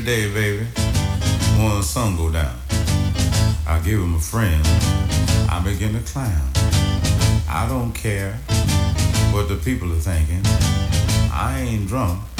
every day, baby, when the sun go down. I give him a friend. I begin to clown. I don't care what the people are thinking. I ain't drunk.